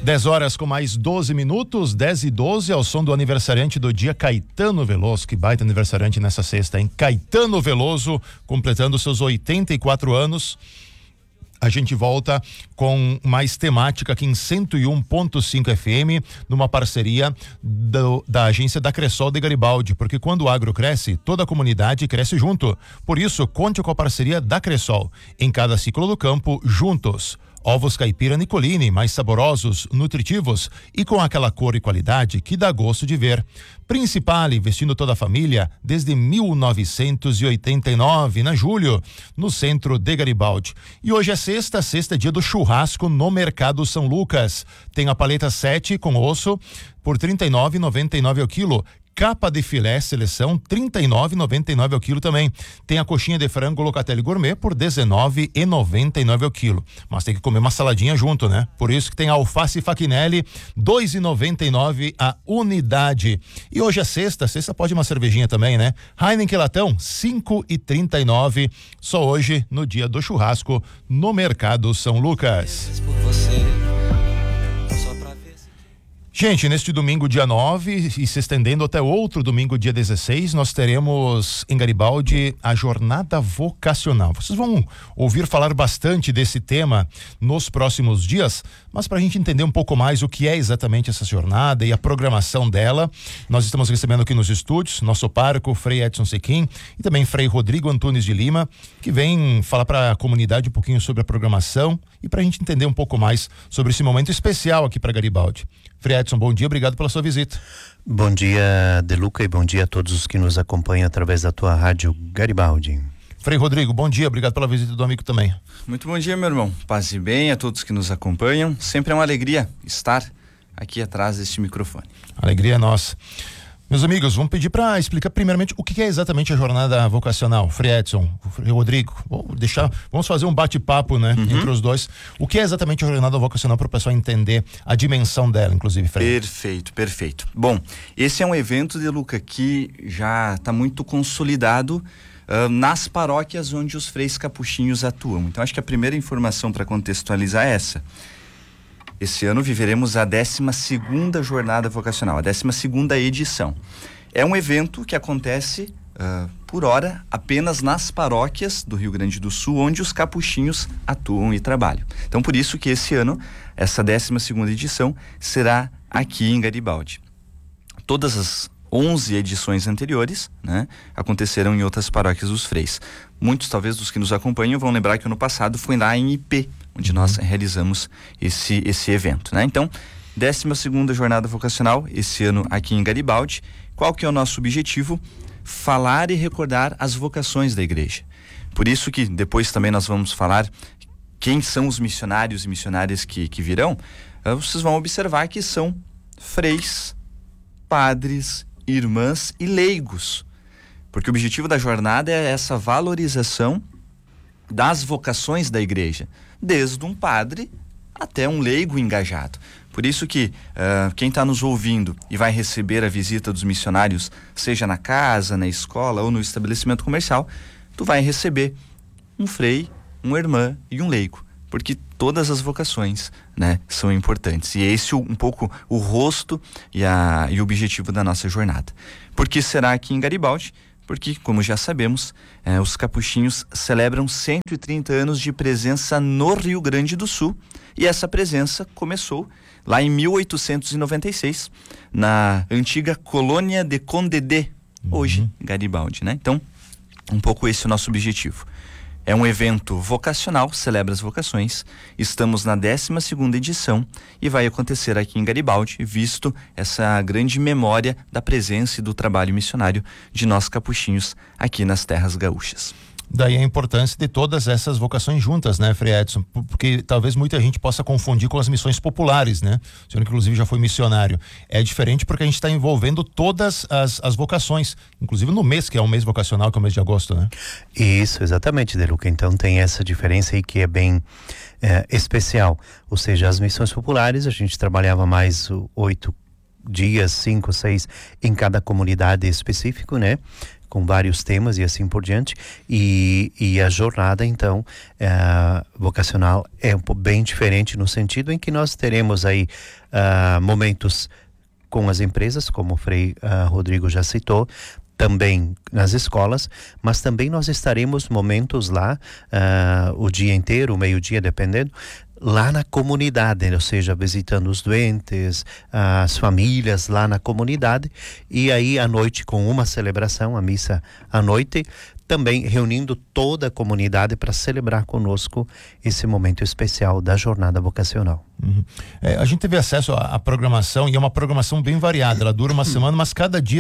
10 horas com mais 12 minutos, 10:12, ao som do aniversariante do dia, Caetano Veloso. Que baita aniversariante nessa sexta, hein? Caetano Veloso, completando seus 84 anos. A gente volta com mais temática aqui em 101.5 FM, numa parceria da agência da Cressol de Garibaldi, porque quando o agro cresce, toda a comunidade cresce junto. Por isso, conte com a parceria da Cressol. Em cada ciclo do campo, juntos. Ovos caipira Nicolini, mais saborosos, nutritivos e com aquela cor e qualidade que dá gosto de ver. Principale, vestindo toda a família desde 1989, na Julho, no centro de Garibaldi. E hoje é sexta, dia do churrasco no Mercado São Lucas. Tem a paleta 7 com osso por R$ 39,99 ao quilo. Capa de filé seleção, R$ 39,99 ao quilo também. Tem a coxinha de frango Locatelli Gourmet por R$ 19,99 ao quilo. Mas tem que comer uma saladinha junto, né? Por isso que tem a alface Fachinelli, R$ 2,99 a unidade. E hoje é sexta pode uma cervejinha também, né? Heineken Latão, R$ 5,39. Só hoje, no dia do churrasco, no Mercado São Lucas. Gente, neste domingo, dia 9, e se estendendo até outro domingo, dia 16, nós teremos em Garibaldi a jornada vocacional. Vocês vão ouvir falar bastante desse tema nos próximos dias, mas para a gente entender um pouco mais o que é exatamente essa jornada e a programação dela, nós estamos recebendo aqui nos estúdios nosso pároco, Frei Edson Sequim, e também Frei Rodrigo Antunes de Lima, que vem falar para a comunidade um pouquinho sobre a programação e para a gente entender um pouco mais sobre esse momento especial aqui para Garibaldi. Frei Edson, bom dia, obrigado pela sua visita. Bom dia, De Luca, e bom dia a todos os que nos acompanham através da tua rádio Garibaldi. Frei Rodrigo, bom dia, obrigado pela visita do amigo também. Muito bom dia, meu irmão, paz e bem a todos que nos acompanham, sempre é uma alegria estar aqui atrás deste microfone. Alegria é nossa. Meus amigos, vamos pedir para explicar primeiramente o que é exatamente a jornada vocacional. Frei Edson, Frei Rodrigo, vamos fazer um bate-papo, né, entre os dois. O que é exatamente a jornada vocacional para o pessoal entender a dimensão dela, inclusive, Frei? Perfeito. Bom, esse é um evento, De Luca, que já está muito consolidado nas paróquias onde os freis capuchinhos atuam. Então, acho que a primeira informação para contextualizar é essa. Esse ano viveremos a 12ª jornada vocacional, a 12ª edição. É um evento que acontece, por hora, apenas nas paróquias do Rio Grande do Sul, onde os capuchinhos atuam e trabalham. Então, por isso que esse ano, essa 12ª edição, será aqui em Garibaldi. Todas as 11 edições anteriores, né, aconteceram em outras paróquias dos freis. Muitos, talvez, dos que nos acompanham vão lembrar que ano passado foi lá em IP, onde nós realizamos esse evento, né? Então, 12ª jornada vocacional, esse ano aqui em Garibaldi. Qual que é o nosso objetivo? Falar e recordar as vocações da igreja. Por isso que depois também nós vamos falar quem são os missionários e missionárias que virão. Vocês vão observar que são freis, padres, irmãs e leigos. Porque o objetivo da jornada é essa valorização das vocações da igreja, desde um padre até um leigo engajado. Por isso que quem está nos ouvindo e vai receber a visita dos missionários, seja na casa, na escola ou no estabelecimento comercial, tu vai receber um frei, uma irmã e um leigo, porque todas as vocações, né, são importantes. E esse um pouco o rosto e o objetivo da nossa jornada. Por que será aqui em Garibaldi? Porque, como já sabemos, os capuchinhos celebram 130 anos de presença no Rio Grande do Sul, e essa presença começou lá em 1896, na antiga colônia de Condedê, hoje Garibaldi, né? Então, um pouco esse é o nosso objetivo. É um evento vocacional, celebra as vocações. Estamos na 12ª edição e vai acontecer aqui em Garibaldi, visto essa grande memória da presença e do trabalho missionário de nós capuchinhos aqui nas terras gaúchas. Daí a importância de todas essas vocações juntas, né, Frei Edson? Porque talvez muita gente possa confundir com as missões populares, né? O senhor, inclusive, já foi missionário. É diferente porque a gente está envolvendo todas as vocações, inclusive no mês, que é o mês vocacional, que é o mês de agosto, né? Isso, exatamente, De Luca. Então tem essa diferença aí que é bem especial. Ou seja, as missões populares, a gente trabalhava mais 8 dias, 5, 6 em cada comunidade específico, né? com vários temas e assim por diante, e a jornada então vocacional é bem diferente no sentido em que nós teremos aí momentos com as empresas, como o Frei Rodrigo já citou, também nas escolas, mas também nós estaremos momentos lá, o dia inteiro, o meio-dia, dependendo, lá na comunidade, ou seja, visitando os doentes, as famílias lá na comunidade, e aí à noite com uma celebração, a missa à noite, também reunindo toda a comunidade para celebrar conosco esse momento especial da jornada vocacional. A gente teve acesso à programação, e é uma programação bem variada. Ela dura uma semana, mas cada dia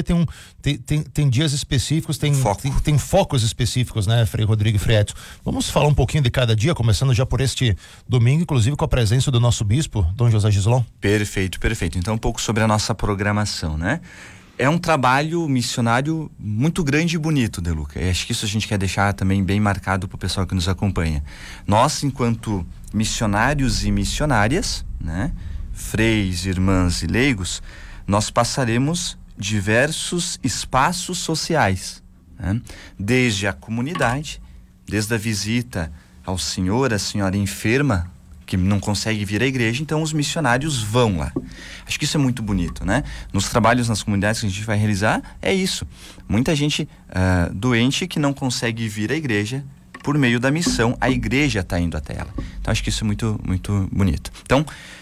tem dias específicos, tem focos específicos, né, Frei Rodrigo e Frei Edson? Vamos falar um pouquinho de cada dia, começando já por este domingo, inclusive com a presença do nosso bispo, Dom José Gislon. Perfeito. Então um pouco sobre a nossa programação, né? É um trabalho missionário muito grande e bonito, De Luca. E acho que isso a gente quer deixar também bem marcado para o pessoal que nos acompanha. Nós, enquanto missionários e missionárias, né, freis, irmãs e leigos, nós passaremos diversos espaços sociais, né? Desde a comunidade, desde a visita ao senhor, à senhora enferma, que não consegue vir à igreja, então os missionários vão lá. Acho que isso é muito bonito, né? Nos trabalhos nas comunidades que a gente vai realizar, é isso. Muita gente doente que não consegue vir à igreja, por meio da missão, a igreja está indo até ela. Então acho que isso é muito, muito bonito. Então,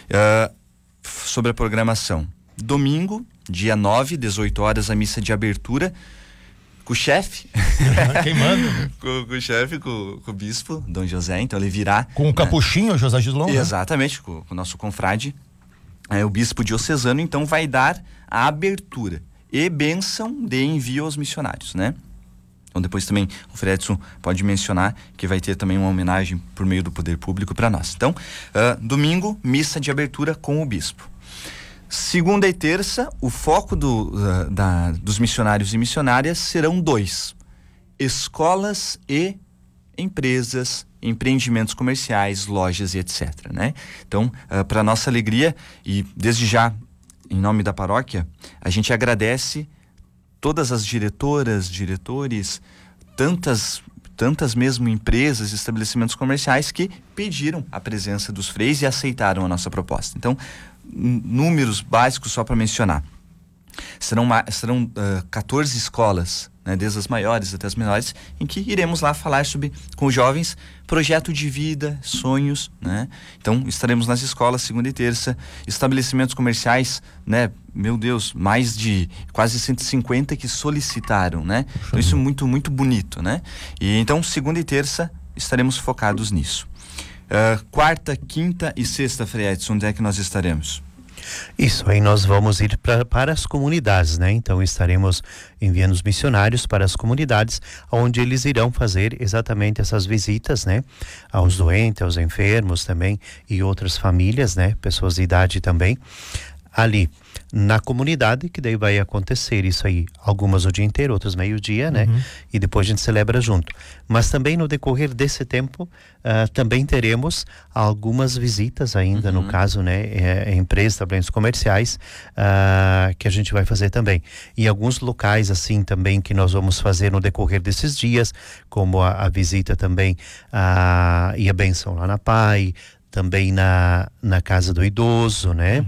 sobre a programação. Domingo, dia 9, 18 horas, a missa de abertura, com o chefe. Quem manda? com o chefe, com o bispo, Dom José, então ele virá. Com o capuchinho, José Gislon? Exatamente, com o nosso confrade, o bispo diocesano, então vai dar a abertura e bênção de envio aos missionários, né? Então depois também o Frei Edson pode mencionar que vai ter também uma homenagem por meio do poder público para nós. Então, domingo, missa de abertura com o bispo. Segunda e terça, o foco dos missionários e missionárias serão 2: escolas e empresas, empreendimentos comerciais, lojas e etc, né? Então, para nossa alegria, e desde já, em nome da paróquia, a gente agradece todas as diretoras, diretores, tantas mesmo empresas, estabelecimentos comerciais que pediram a presença dos freis e aceitaram a nossa proposta. Então, números básicos só para mencionar. Serão 14 escolas, né, desde as maiores até as menores, em que iremos lá falar com os jovens, projeto de vida, sonhos, né? Então, estaremos nas escolas segunda e terça, estabelecimentos comerciais, né? Meu Deus, mais de quase 150 que solicitaram, né? Então, isso é muito, muito bonito, né? E então, segunda e terça, estaremos focados nisso. Quarta, quinta e sexta, Frei Edson, onde é que nós estaremos? Isso, aí nós vamos ir para as comunidades, né? Então estaremos enviando os missionários para as comunidades, onde eles irão fazer exatamente essas visitas, né? Aos doentes, aos enfermos também, e outras famílias, né? Pessoas de idade também, ali na comunidade, que daí vai acontecer isso aí, algumas o dia inteiro, outras meio-dia, né? E depois a gente celebra junto. Mas também no decorrer desse tempo, também teremos algumas visitas ainda, no caso, né? Empresas, estabelecimentos comerciais, que a gente vai fazer também. E alguns locais, assim, também, que nós vamos fazer no decorrer desses dias, como a visita também, e a bênção lá na PAI, também na Casa do Idoso, né?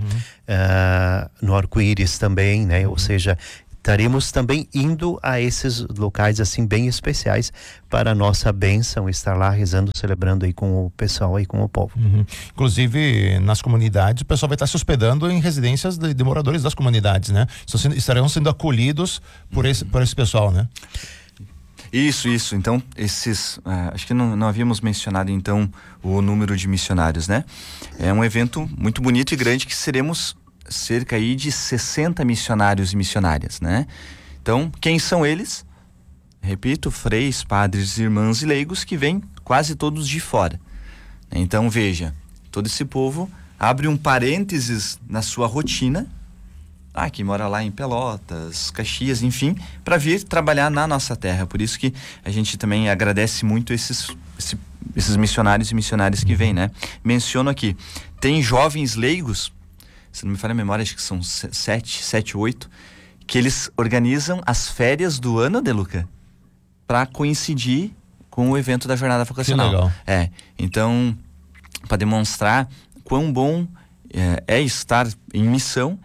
No Arco-Íris também, né? Ou seja, estaremos também indo a esses locais assim bem especiais para a nossa bênção, estar lá rezando, celebrando aí com o pessoal, aí com o povo. Inclusive, nas comunidades, o pessoal vai estar se hospedando em residências de moradores das comunidades, né? Estarão sendo acolhidos por esse pessoal, né? Isso. Então, acho que não havíamos mencionado, então, o número de missionários, né? É um evento muito bonito e grande que seremos cerca aí de 60 missionários e missionárias, né? Então, quem são eles? Repito, freis, padres, irmãs e leigos que vêm quase todos de fora. Então, veja, todo esse povo abre um parênteses na sua rotina, que mora lá em Pelotas, Caxias, enfim, para vir trabalhar na nossa terra. Por isso que a gente também agradece muito esses missionários e missionárias que vêm, né? Menciono aqui, tem jovens leigos, se não me falha a memória, acho que são 7, 8, que eles organizam as férias do ano, Deluca, para coincidir com o evento da jornada vocacional. Que legal. Então, para demonstrar quão bom é estar em missão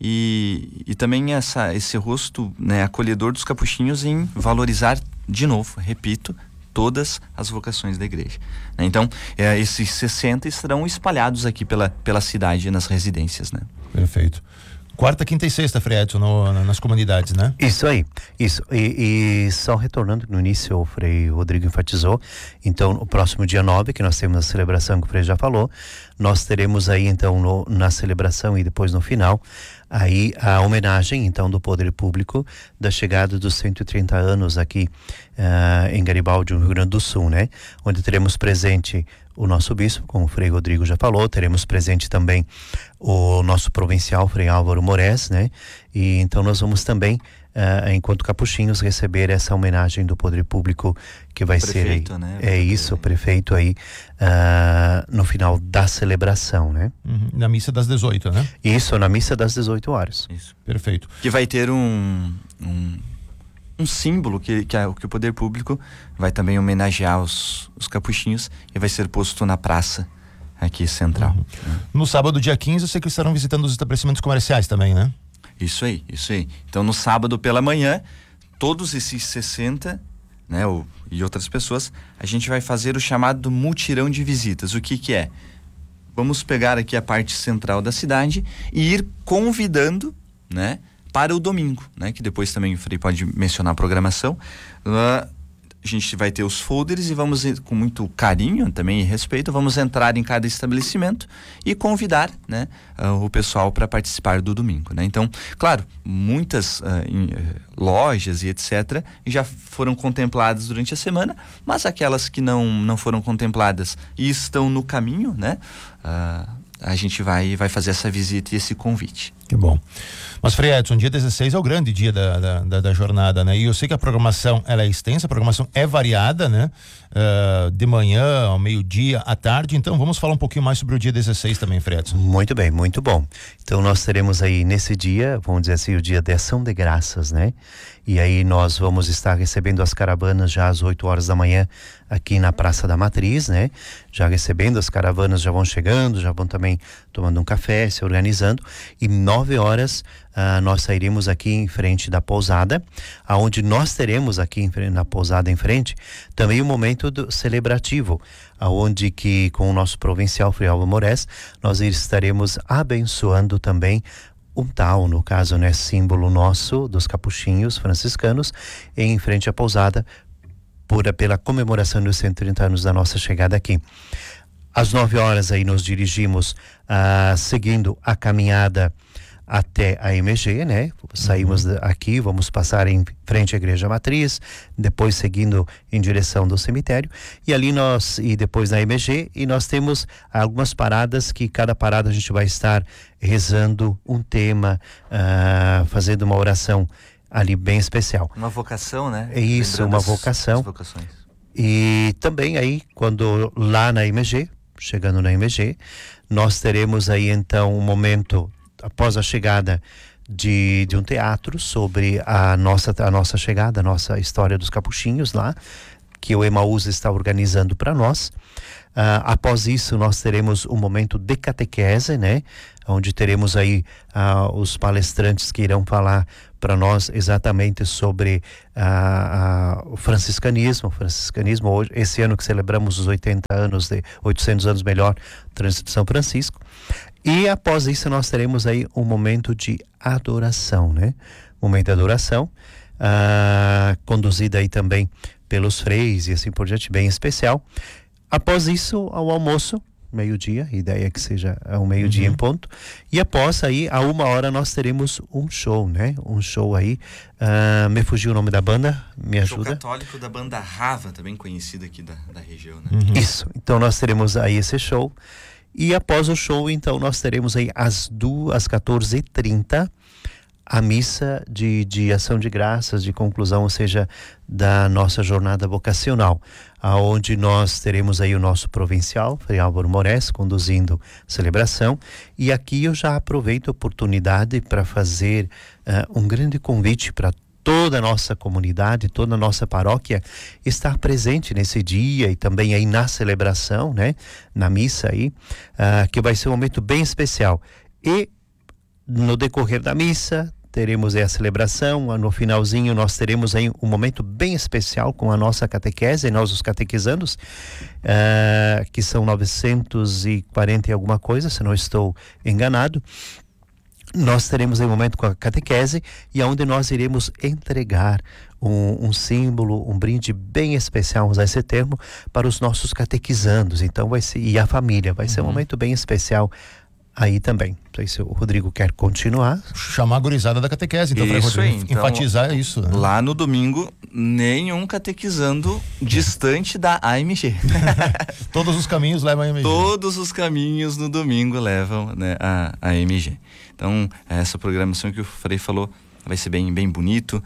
e também esse rosto, né, acolhedor dos capuchinhos em valorizar, de novo, repito, todas as vocações da igreja. Então, esses 60 estarão espalhados aqui pela cidade, nas residências, né? Perfeito. Quarta, quinta e sexta, Frei Edson, nas comunidades, né? Isso aí, isso. E só retornando no início, o Frei Rodrigo enfatizou, então, o próximo dia 9, que nós temos a celebração que o Frei já falou, nós teremos aí, então, na celebração e depois no final, aí a homenagem, então, do poder público da chegada dos 130 anos aqui em Garibaldi, no Rio Grande do Sul, né? Onde teremos presente o nosso bispo, como o Frei Rodrigo já falou, teremos presente também o nosso provincial, Frei Álvaro Moraes, né? E então nós vamos também, enquanto capuchinhos, receber essa homenagem do poder público que vai prefeito, ser, né? O prefeito aí, no final da celebração, né? Na missa das 18, né? Isso, na missa das 18 horas. Isso. Perfeito. Que vai ter um símbolo que o poder público vai também homenagear os capuchinhos e vai ser posto na praça aqui central. No sábado, dia 15, eu sei que estarão visitando os estabelecimentos comerciais também, né? Isso aí. Então, no sábado pela manhã, todos esses 60, né, e outras pessoas, a gente vai fazer o chamado mutirão de visitas. O que é? Vamos pegar aqui a parte central da cidade e ir convidando, né, para o domingo, né? Que depois também o Frei pode mencionar a programação. A gente vai ter os folders e vamos, com muito carinho também e respeito, vamos entrar em cada estabelecimento e convidar, né, o pessoal para participar do domingo, né? Então, claro, muitas lojas e etc. já foram contempladas durante a semana, mas aquelas que não foram contempladas e estão no caminho, né? A gente vai fazer essa visita e esse convite. Que bom. Mas, Frei Edson, dia 16 é o grande dia da jornada, né? E eu sei que a programação, ela é extensa, a programação é variada, né? De manhã, ao meio-dia, à tarde. Então, vamos falar um pouquinho mais sobre o dia 16 também, Frei Edson. Muito bem, muito bom. Então, nós teremos aí nesse dia, vamos dizer assim, o dia de ação de graças, né? E aí nós vamos estar recebendo as caravanas já às 8 horas da manhã aqui na Praça da Matriz, né? Já recebendo as caravanas, já vão chegando, já vão também tomando um café, se organizando. E 9 horas nós sairemos aqui em frente da pousada, aonde nós teremos aqui na pousada em frente também um momento celebrativo, aonde que com o nosso provincial Frei Álvaro Moraes nós estaremos abençoando também um tal, no caso, né, símbolo nosso dos capuchinhos franciscanos em frente à pousada pela comemoração dos 130 anos da nossa chegada aqui. Às 9 horas aí nos dirigimos seguindo a caminhada até a MG, né? Saímos aqui, vamos passar em frente à Igreja Matriz, depois seguindo em direção do cemitério, e ali e depois na MG, e nós temos algumas paradas que cada parada a gente vai estar rezando um tema, fazendo uma oração ali bem especial. Uma vocação, né? É isso, uma vocação. As vocações. E também aí, quando lá na MG, chegando na MG, nós teremos aí então um momento após a chegada de um teatro sobre a nossa chegada, a nossa história dos capuchinhos lá, que o Emaús está organizando para nós. Após isso, nós teremos um momento de catequese, né? Onde teremos aí os palestrantes que irão falar para nós exatamente sobre o franciscanismo. Hoje, esse ano que celebramos os 800 anos melhor, Trânsito de São Francisco. E após isso nós teremos aí um momento de adoração, né? Momento de adoração, conduzida aí também pelos freis e assim por diante, bem especial. Após isso, ao almoço, meio-dia, a ideia é que seja ao meio-dia em ponto. E após aí, a 1 hora, nós teremos um show, né? Um show aí, me fugiu o nome da banda, me ajuda? Show católico da banda Rava, também conhecida aqui da região, né? Isso, então nós teremos aí esse show. E após o show, então, nós teremos aí às 14h30 a missa de ação de graças, de conclusão, ou seja, da nossa jornada vocacional, aonde nós teremos aí o nosso provincial, Frei Álvaro Moraes, conduzindo a celebração. E aqui eu já aproveito a oportunidade para fazer um grande convite para toda a nossa comunidade, toda a nossa paróquia estar presente nesse dia e também aí na celebração, né? Na missa aí, que vai ser um momento bem especial. E no decorrer da missa teremos aí a celebração, no finalzinho nós teremos aí um momento bem especial com a nossa catequese, nós os catequizandos, que são 940 e alguma coisa, se não estou enganado. Nós teremos aí um momento com a catequese e onde nós iremos entregar um símbolo, um brinde bem especial, vamos usar esse termo, para os nossos catequizandos. Então vai ser, e a família, vai ser um momento bem especial aí também. Não sei se o Rodrigo quer continuar. Chamar a gurizada da catequese, então, para então, enfatizar isso. Né? Lá no domingo, nenhum catequizando distante da AMG. Todos os caminhos levam a AMG. Todos os caminhos no domingo levam, né, a AMG. Então, essa programação que o Frei falou vai ser bem bonito.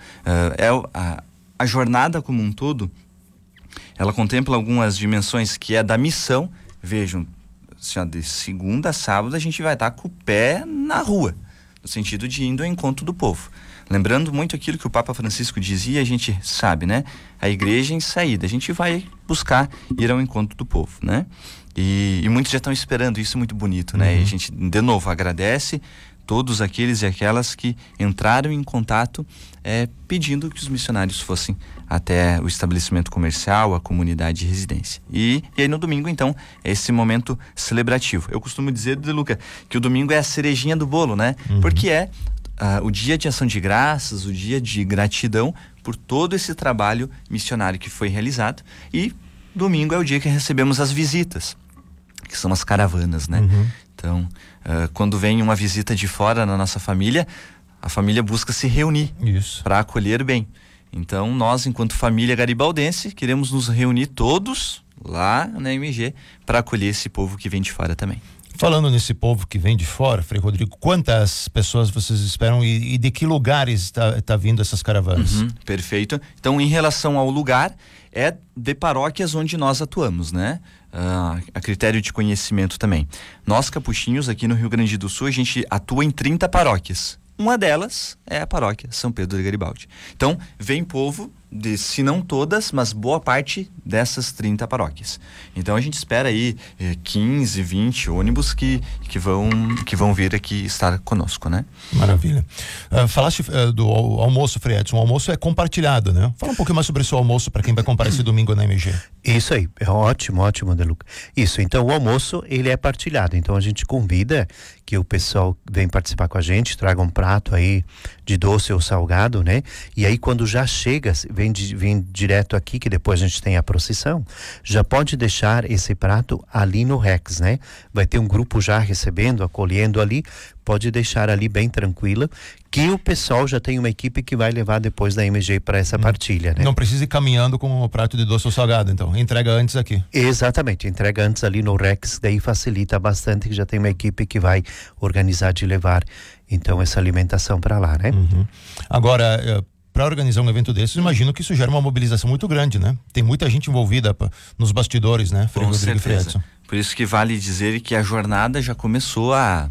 A jornada como um todo, ela contempla algumas dimensões que é da missão. Vejam, de segunda a sábado a gente vai estar com o pé na rua, no sentido de indo ao encontro do povo. Lembrando muito aquilo que o Papa Francisco dizia, a gente sabe, né? A igreja em saída, a gente vai buscar ir ao encontro do povo, né? E muitos já estão esperando, isso é muito bonito, né? E a gente, de novo, agradece todos aqueles e aquelas que entraram em contato pedindo que os missionários fossem até o estabelecimento comercial, a comunidade de residência. E aí no domingo, então, é esse momento celebrativo. Eu costumo dizer, De Luca, que o domingo é a cerejinha do bolo, né? Porque é o dia de ação de graças, o dia de gratidão por todo esse trabalho missionário que foi realizado. E domingo é o dia que recebemos as visitas, que são as caravanas, né? Então, quando vem uma visita de fora na nossa família, a família busca se reunir para acolher bem. Então, nós, enquanto família garibaldense, queremos nos reunir todos lá na MG para acolher esse povo que vem de fora também. Falando nesse povo que vem de fora, Frei Rodrigo, quantas pessoas vocês esperam e de que lugares tá vindo essas caravanas? Perfeito. Então, em relação ao lugar, é de paróquias onde nós atuamos, né? A critério de conhecimento também. Nós, capuchinhos, aqui no Rio Grande do Sul, a gente atua em 30 paróquias. Uma delas é a paróquia São Pedro de Garibaldi. Então, vem povo de, se não todas, mas boa parte dessas 30 paróquias. Então, a gente espera aí 15, 20 ônibus que vão vir aqui estar conosco, né? Maravilha. Falaste do almoço, Frei Edson. O almoço é compartilhado, né? Fala um pouquinho mais sobre esse almoço para quem vai comparecer domingo na MG. Isso aí, é ótimo, De Luca. Isso, então o almoço, ele é partilhado. Então a gente convida que o pessoal vem participar com a gente, traga um prato aí de doce ou salgado, né? E aí quando já chega, vem direto aqui, que depois a gente tem a procissão, já pode deixar esse prato ali no Rex, né? Vai ter um grupo já recebendo, acolhendo ali, pode deixar ali bem tranquila, que o pessoal já tem uma equipe que vai levar depois da MG para essa partilha, né? Não precisa ir caminhando com o prato de doce ou salgado, então, entrega antes aqui. Exatamente, entrega antes ali no Rex, daí facilita bastante, que já tem uma equipe que vai organizar de levar, então, essa alimentação para lá, né? Agora, para organizar um evento desses, imagino que isso gera uma mobilização muito grande, né? Tem muita gente envolvida nos bastidores, né? Com certeza. Por isso que vale dizer que a jornada já começou há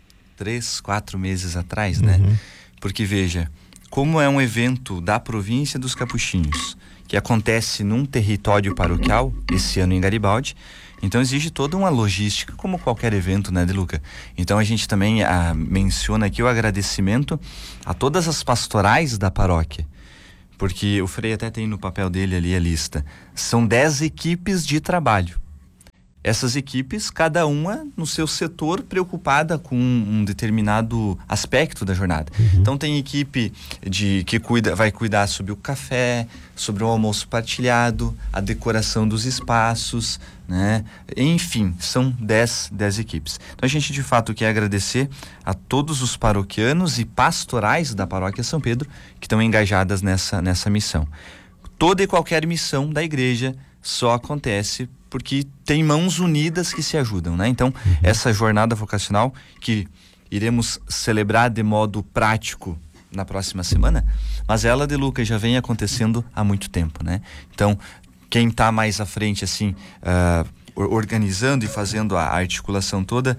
3, 4 meses atrás, né? Porque veja, como é um evento da província dos Capuchinhos, que acontece num território paroquial, esse ano em Garibaldi, então exige toda uma logística, como qualquer evento, né, De Luca? Então a gente também menciona aqui o agradecimento a todas as pastorais da paróquia, porque o Frei até tem no papel dele ali a lista. São 10 equipes de trabalho. Essas equipes, cada uma no seu setor, preocupada com um determinado aspecto da jornada. Então tem equipe que vai cuidar sobre o café, sobre o almoço partilhado, a decoração dos espaços, né? Enfim, são 10 equipes. Então a gente de fato quer agradecer a todos os paroquianos e pastorais da paróquia São Pedro que estão engajadas nessa missão. Toda e qualquer missão da igreja só acontece porque tem mãos unidas que se ajudam, né? Então, essa jornada vocacional que iremos celebrar de modo prático na próxima semana, mas ela, De Luca, já vem acontecendo há muito tempo, né? Então, quem está mais à frente, assim, organizando e fazendo a articulação toda,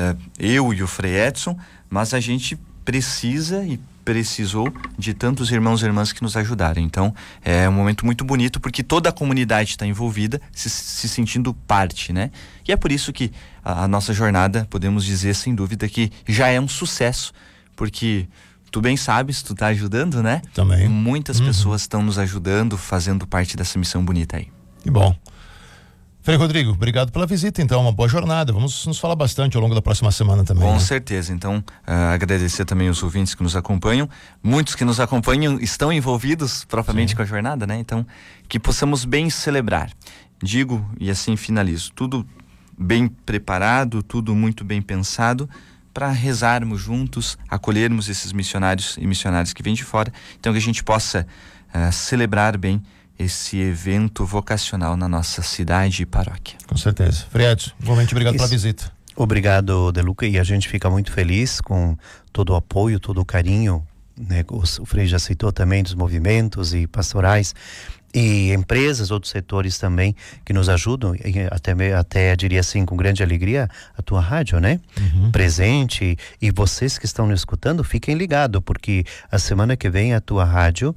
eu e o Frei Edson, mas a gente precisa e precisou de tantos irmãos e irmãs que nos ajudaram. Então, é um momento muito bonito, porque toda a comunidade está envolvida, se sentindo parte, né? E é por isso que a nossa jornada, podemos dizer sem dúvida que já é um sucesso, porque tu bem sabes, tu tá ajudando, né? Também. Muitas pessoas estão nos ajudando, fazendo parte dessa missão bonita aí. Que bom. Frei Rodrigo, obrigado pela visita, então, uma boa jornada. Vamos nos falar bastante ao longo da próxima semana também. Com né? certeza. Então, agradecer também os ouvintes que nos acompanham. Muitos que nos acompanham estão envolvidos propriamente com a jornada, né? Então, que possamos bem celebrar. Digo, e assim finalizo, tudo bem preparado, tudo muito bem pensado, para rezarmos juntos, acolhermos esses missionários e missionárias que vêm de fora, então que a gente possa celebrar bem esse evento vocacional na nossa cidade e paróquia. Com certeza. Frei Edson, igualmente obrigado pela visita. Obrigado, De Luca, e a gente fica muito feliz com todo o apoio, todo o carinho, né? O Frei já citou também dos movimentos e pastorais e empresas, outros setores também que nos ajudam, e até diria assim, com grande alegria, a tua rádio, né? Presente, e vocês que estão nos escutando, fiquem ligados, porque a semana que vem a tua rádio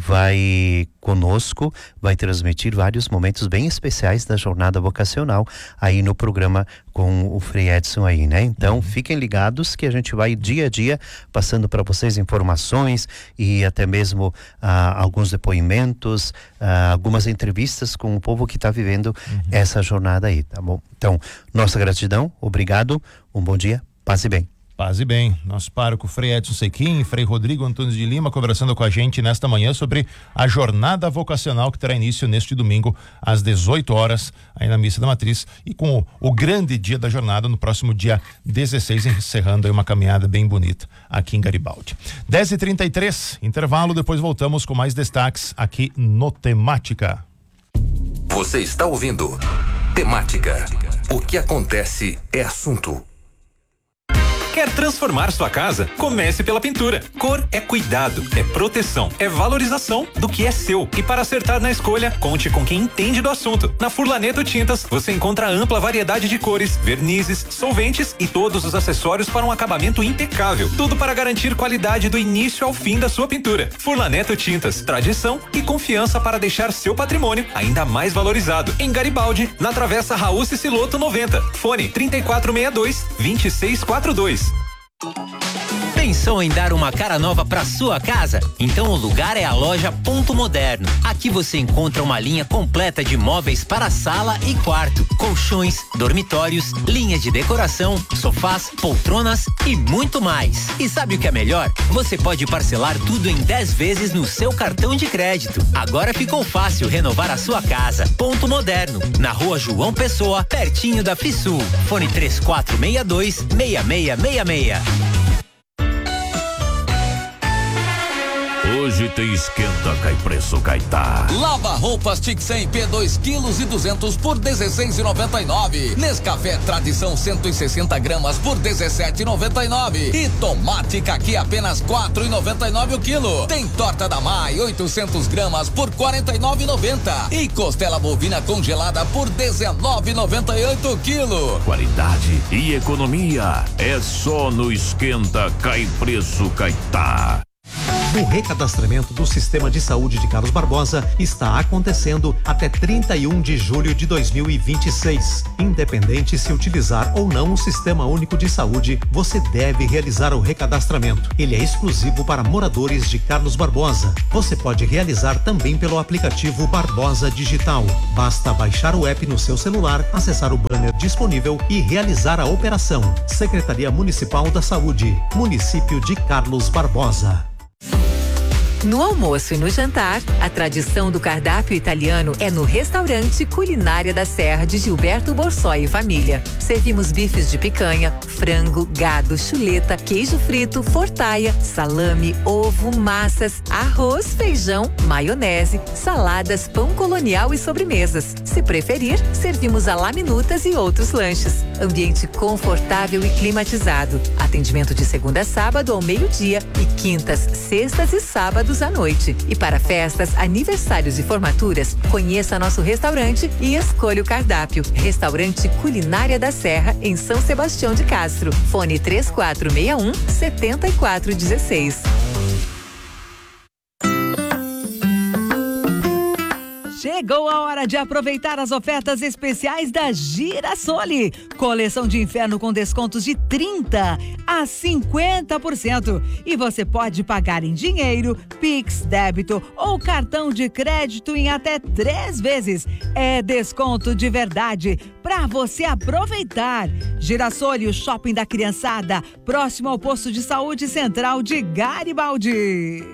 vai conosco, vai transmitir vários momentos bem especiais da jornada vocacional aí no programa com o Frei Edson aí, né? Então fiquem ligados que a gente vai dia a dia passando para vocês informações e até mesmo alguns depoimentos, algumas entrevistas com o povo que está vivendo essa jornada aí, tá bom? Então, nossa gratidão, obrigado, um bom dia, paz e bem. Paz e bem. Nosso pároco Frei Edson Sequim e Frei Rodrigo Antunes de Lima conversando com a gente nesta manhã sobre a jornada vocacional que terá início neste domingo às 18 horas aí na Missa da Matriz e com o grande dia da jornada no próximo dia 16, encerrando aí uma caminhada bem bonita aqui em Garibaldi. 10h33, intervalo, depois voltamos com mais destaques aqui no Temática. Você está ouvindo Temática. O que acontece é assunto. Quer transformar sua casa? Comece pela pintura. Cor é cuidado, é proteção, é valorização do que é seu. E para acertar na escolha, conte com quem entende do assunto. Na Furlaneto Tintas, você encontra ampla variedade de cores, vernizes, solventes e todos os acessórios para um acabamento impecável. Tudo para garantir qualidade do início ao fim da sua pintura. Furlaneto Tintas, tradição e confiança para deixar seu patrimônio ainda mais valorizado. Em Garibaldi, na Travessa Raul Ciciloto 90. Fone 3462-2642. Pensou em dar uma cara nova para sua casa? Então o lugar é a loja Ponto Moderno. Aqui você encontra uma linha completa de móveis para sala e quarto, colchões, dormitórios, linhas de decoração, sofás, poltronas e muito mais. E sabe o que é melhor? Você pode parcelar tudo em 10 vezes no seu cartão de crédito. Agora ficou fácil renovar a sua casa. Ponto Moderno, na Rua João Pessoa, pertinho da Frisul. Fone 3462-6666. Hoje tem esquenta, cai preço, caetá. Lava roupas Tixem P 2 quilos e 200 por 16,99. Nescafé Tradição 160 gramas por 17,99. E tomate caqui apenas 4,99 o quilo. Tem torta da Mai 800 gramas por 49,90. E costela bovina congelada por 19,98 o quilo. Qualidade e economia é só no esquenta, cai preço, caetá. O recadastramento do Sistema de Saúde de Carlos Barbosa está acontecendo até 31 de julho de 2026. Independente se utilizar ou não o Sistema Único de Saúde, você deve realizar o recadastramento. Ele é exclusivo para moradores de Carlos Barbosa. Você pode realizar também pelo aplicativo Barbosa Digital. Basta baixar o app no seu celular, acessar o banner disponível e realizar a operação. Secretaria Municipal da Saúde, Município de Carlos Barbosa. No almoço e no jantar, a tradição do cardápio italiano é no restaurante Culinária da Serra de Gilberto Borsoi e família. Servimos bifes de picanha, frango, gado, chuleta, queijo frito, fortaia, salame, ovo, massas, arroz, feijão, maionese, saladas, pão colonial e sobremesas. Se preferir, servimos a laminutas e outros lanches. Ambiente confortável e climatizado. Atendimento de segunda a sábado ao meio-dia e quintas, sextas e sábados à noite. E para festas, aniversários e formaturas, conheça nosso restaurante e escolha o cardápio. Restaurante Culinária da Serra, em São Sebastião de Castro. Fone 3461-7416. Chegou a hora de aproveitar as ofertas especiais da Girasole. Coleção de inverno com descontos de 30% a 50%. E você pode pagar em dinheiro, Pix, débito ou cartão de crédito em até 3 vezes. É desconto de verdade para você aproveitar. Girasole, o shopping da criançada, próximo ao posto de saúde central de Garibaldi.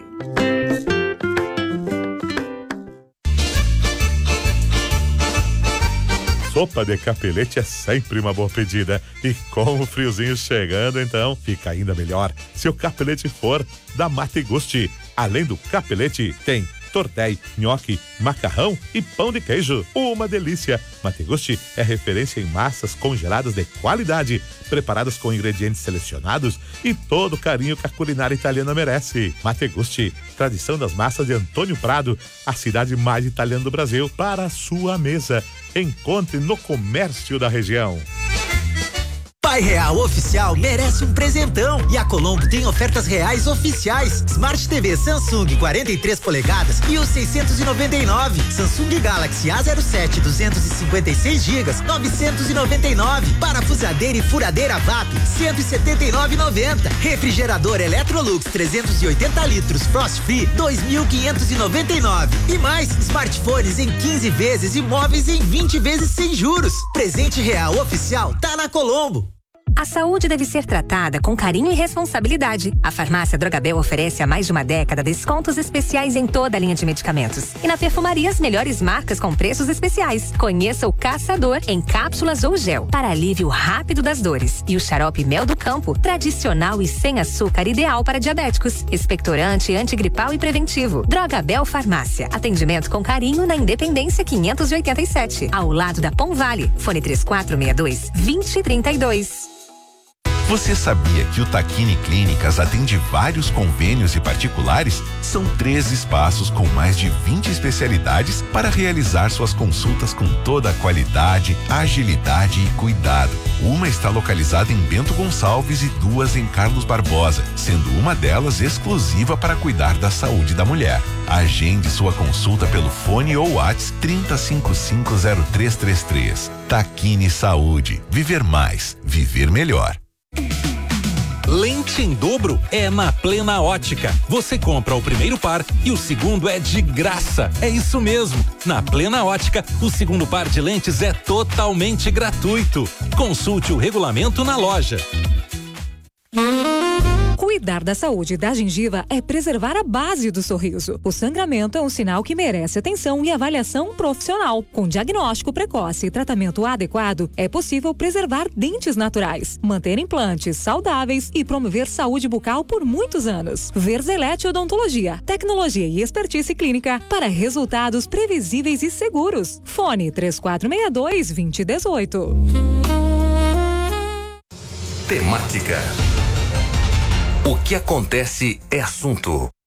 Sopa de capelete é sempre uma boa pedida. E com o friozinho chegando, então, fica ainda melhor se o capelete for da Mate Gusti. Além do capelete, tem tortéi, nhoque, macarrão e pão de queijo. Uma delícia! Mate Gusti é referência em massas congeladas de qualidade, preparadas com ingredientes selecionados e todo o carinho que a culinária italiana merece. Mate Gusti, tradição das massas de Antônio Prado, a cidade mais italiana do Brasil, para a sua mesa. Encontre no comércio da região. Pai Real Oficial merece um presentão e a Colombo tem ofertas reais oficiais. Smart TV Samsung 43 polegadas e os 699. Samsung Galaxy A07 256 GB 999. Parafusadeira e furadeira VAP 179,90. Refrigerador Electrolux 380 litros Frost Free 2.599. E mais smartphones em 15 vezes e móveis em 20 vezes sem juros. Presente Real Oficial tá na Colombo. A saúde deve ser tratada com carinho e responsabilidade. A farmácia Drogabel oferece há mais de uma década descontos especiais em toda a linha de medicamentos. E na perfumaria, as melhores marcas com preços especiais. Conheça o Caçador em cápsulas ou gel, para alívio rápido das dores. E o xarope Mel do Campo, tradicional e sem açúcar, ideal para diabéticos. Expectorante, antigripal e preventivo. Drogabel Farmácia. Atendimento com carinho na Independência 587, ao lado da Pom Vale. Fone 3462-2032. Você sabia que o Taquini Clínicas atende vários convênios e particulares? São 3 espaços com mais de 20 especialidades para realizar suas consultas com toda a qualidade, agilidade e cuidado. Uma está localizada em Bento Gonçalves e 2 em Carlos Barbosa, sendo uma delas exclusiva para cuidar da saúde da mulher. Agende sua consulta pelo fone ou WhatsApp 30550333. Taquini Saúde. Viver mais. Viver melhor. Lente em dobro é na Plena Ótica. Você compra o primeiro par e o segundo é de graça. É isso mesmo. Na Plena Ótica, o segundo par de lentes é totalmente gratuito. Consulte o regulamento na loja. Cuidar da saúde da gengiva é preservar a base do sorriso. O sangramento é um sinal que merece atenção e avaliação profissional. Com diagnóstico precoce e tratamento adequado, é possível preservar dentes naturais, manter implantes saudáveis e promover saúde bucal por muitos anos. Verzelete Odontologia, tecnologia e expertise clínica para resultados previsíveis e seguros. Fone 3462-2018. Temática. O que acontece é assunto.